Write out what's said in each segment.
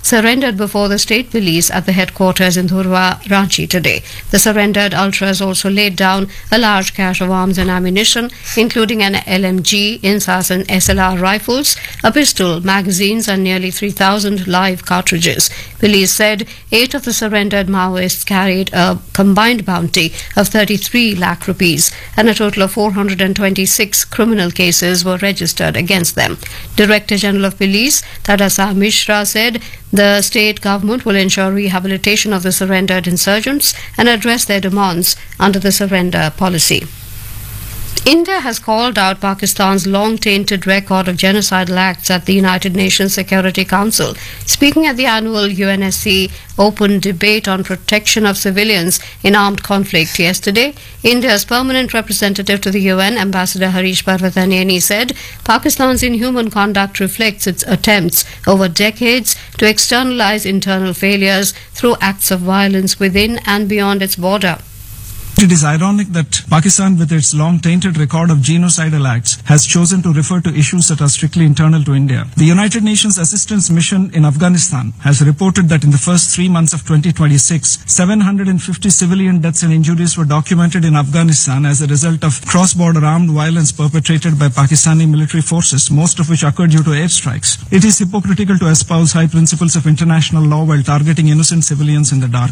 surrendered before the state police at the headquarters in Dhurwa, Ranchi today. The surrendered ultras also laid down a large cache of arms and ammunition, including an LMG, INSAS and SLR rifles, a pistol, magazines and nearly 3,000 live cartridges. Police said 8 of the surrendered Maoists carried a combined bounty of 33 lakh rupees and a total of 426 criminal cases were registered against them. Director General of Police Tadasa Mishra said the state government will ensure rehabilitation of the surrendered insurgents and address their demands under the surrender policy. India has called out Pakistan's long-tainted record of genocidal acts at the United Nations Security Council. Speaking at the annual UNSC open debate on protection of civilians in armed conflict yesterday, India's permanent representative to the UN, Ambassador Harish Parvathaneni, said Pakistan's inhuman conduct reflects its attempts over decades to externalize internal failures through acts of violence within and beyond its border. It is ironic that Pakistan, with its long-tainted record of genocidal acts, has chosen to refer to issues that are strictly internal to India. The United Nations Assistance Mission in Afghanistan has reported that in the first 3 months of 2026, 750 civilian deaths and injuries were documented in Afghanistan as a result of cross-border armed violence perpetrated by Pakistani military forces, most of which occurred due to airstrikes. It is hypocritical to espouse high principles of international law while targeting innocent civilians in the dark.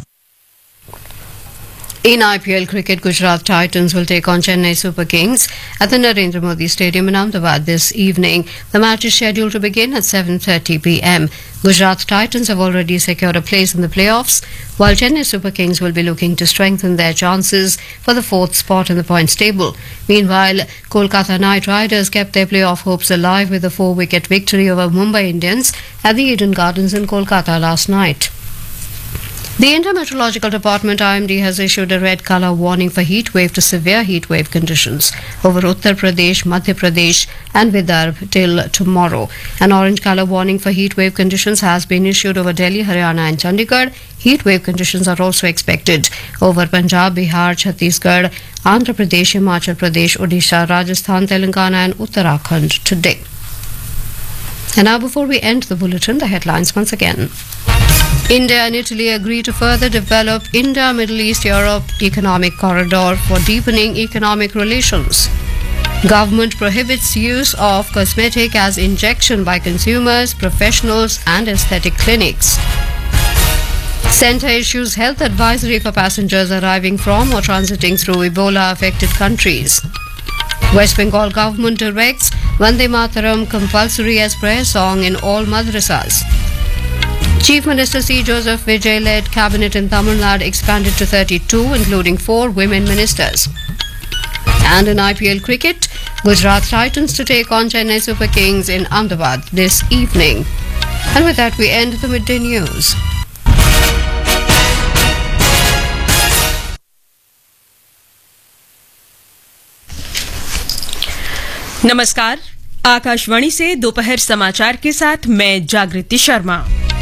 In IPL cricket, Gujarat Titans will take on Chennai Super Kings at the Narendra Modi Stadium in Ahmedabad this evening. The match is scheduled to begin at 7:30 p.m. Gujarat Titans have already secured a place in the playoffs, while Chennai Super Kings will be looking to strengthen their chances for the 4th spot in the points table. Meanwhile, Kolkata Knight Riders kept their playoff hopes alive with a 4-wicket victory over Mumbai Indians at the Eden Gardens in Kolkata last night. The India Meteorological Department IMD has issued a red colour warning for heat wave to severe heat wave conditions over Uttar Pradesh, Madhya Pradesh and Vidarbha till tomorrow. An orange colour warning for heat wave conditions has been issued over Delhi, Haryana and Chandigarh. Heat wave conditions are also expected over Punjab, Bihar, Chhattisgarh, Andhra Pradesh, Himachal Pradesh, Odisha, Rajasthan, Telangana and Uttarakhand today. And now, before we end the bulletin, the headlines once again. India and Italy agree to further develop India, Middle East, Europe Economic Corridor for deepening economic relations. Government prohibits use of cosmetic as injection by consumers, professionals and aesthetic clinics. Centre issues health advisory for passengers arriving from or transiting through Ebola-affected countries. West Bengal government directs Vande Mataram compulsory as prayer song in all madrasas. Chief Minister C. Joseph Vijay-led cabinet in Tamil Nadu expanded to 32, including 4 women ministers. And in IPL cricket, Gujarat Titans to take on Chennai Super Kings in Ahmedabad this evening. And with that, we end the midday news. नमस्कार, आकाशवाणी से दोपहर समाचार के साथ मैं जागृति शर्मा।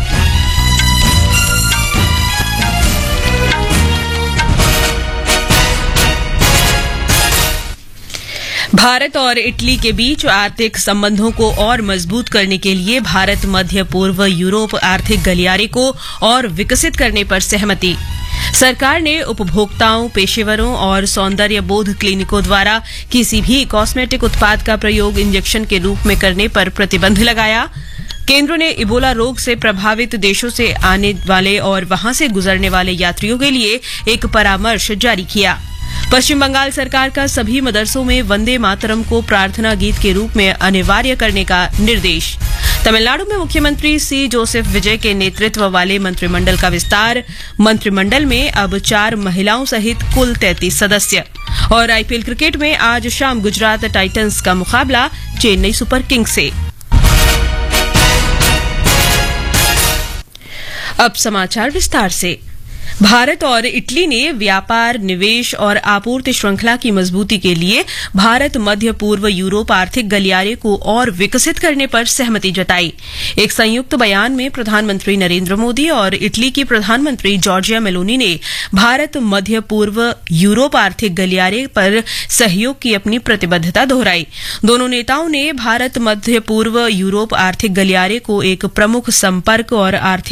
भारत और Italy के बीच आर्थिक संबंधों को और मजबूत करने के लिए भारत मध्य पूर्व यूरोप आर्थिक गलियारे को और विकसित करने पर सहमति। सरकार ने उपभोक्ताओं, पेशेवरों और सौंदर्य बोध क्लिनिकों द्वारा किसी भी कॉस्मेटिक उत्पाद का प्रयोग इंजेक्शन के रूप में करने पर प्रतिबंध लगाया। केंद्र ने इबोला रोग से प्रभावित देशों से आने वाले और वहां से गुजरने वाले यात्रियों के लिए एक परामर्श जारी किया। पश्चिम बंगाल सरकार का सभी मदरसों में वंदे मातरम को प्रार्थना गीत के रूप में अनिवार्य करने का निर्देश। तमिलनाडु में मुख्यमंत्री सी जोसेफ विजय के नेतृत्व वाले मंत्रिमंडल का विस्तार। मंत्रिमंडल में अब 4 महिलाओं सहित कुल 33 सदस्य। और आईपीएल क्रिकेट में आज शाम गुजरात टाइटंस का मुकाबला चेन्नई सुपर किंग्स से। अब समाचार विस्तार से। भारत और इटली ने व्यापार, निवेश और आपूर्ति श्रृंखला की मजबूती के लिए भारत मध्य पूर्व यूरोप आर्थिक गलियारे को और विकसित करने पर सहमति जताई। एक संयुक्त बयान में प्रधानमंत्री नरेंद्र मोदी और इटली की प्रधानमंत्री जॉर्जिया मेलोनी ने भारत मध्य पूर्व यूरोप आर्थिक गलियारे पर सहयोग की अपनी प्रतिबद्धता दोहराई। दोनों नेताओं ने भारत मध्य पूर्व यूरोप आर्थिक गलियारे को एक प्रमुख संपर्क और आर्थिक